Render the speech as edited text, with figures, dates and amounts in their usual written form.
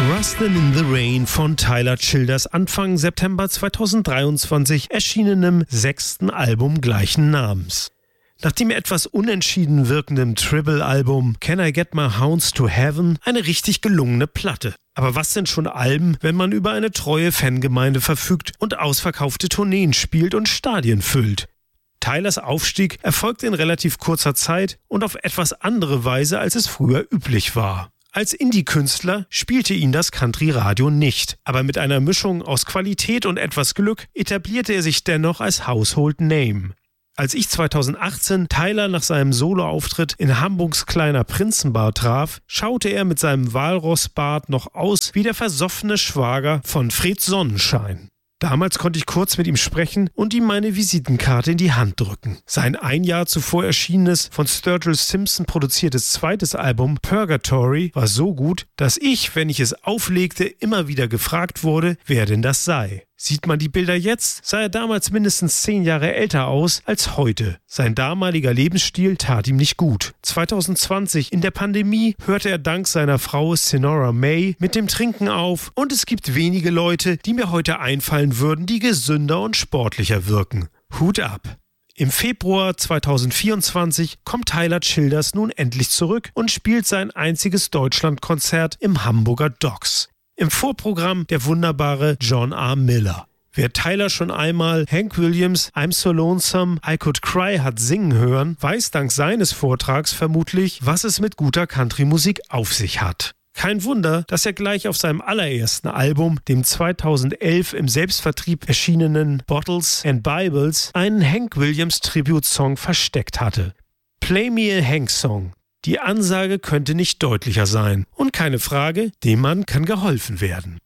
Rustin' in the Rain von Tyler Childers, Anfang September 2023 erschienenem 6. Album gleichen Namens. Nach dem etwas unentschieden wirkenden Tribble-Album Can I Get My Hounds to Heaven eine richtig gelungene Platte. Aber was sind schon Alben, wenn man über eine treue Fangemeinde verfügt und ausverkaufte Tourneen spielt und Stadien füllt? Tylers Aufstieg erfolgte in relativ kurzer Zeit und auf etwas andere Weise, als es früher üblich war. Als Indie-Künstler spielte ihn das Country-Radio nicht, aber mit einer Mischung aus Qualität und etwas Glück etablierte er sich dennoch als Household Name. Als ich 2018 Tyler nach seinem Soloauftritt in Hamburgs kleiner Prinzenbar traf, schaute er mit seinem Walrossbart noch aus wie der versoffene Schwager von Fred Sonnenschein. Damals konnte ich kurz mit ihm sprechen und ihm meine Visitenkarte in die Hand drücken. Sein ein Jahr zuvor erschienenes, von Sturgill Simpson produziertes zweites Album Purgatory war so gut, dass ich, wenn ich es auflegte, immer wieder gefragt wurde, wer denn das sei. Sieht man die Bilder jetzt, sah er damals mindestens 10 Jahre älter aus als heute. Sein damaliger Lebensstil tat ihm nicht gut. 2020, in der Pandemie, hörte er dank seiner Frau Sonora May mit dem Trinken auf und es gibt wenige Leute, die mir heute einfallen würden, die gesünder und sportlicher wirken. Hut ab! Im Februar 2024 kommt Tyler Childers nun endlich zurück und spielt sein einziges Deutschlandkonzert im Hamburger Docks. Im Vorprogramm der wunderbare John R. Miller. Wer Tyler schon einmal Hank Williams I'm So Lonesome, I Could Cry hat singen hören, weiß dank seines Vortrags vermutlich, was es mit guter Country-Musik auf sich hat. Kein Wunder, dass er gleich auf seinem allerersten Album, dem 2011 im Selbstvertrieb erschienenen Bottles and Bibles, einen Hank Williams Tribute-Song versteckt hatte. Play Me a Hank Song. Die Ansage könnte nicht deutlicher sein. Und keine Frage, dem Mann kann geholfen werden.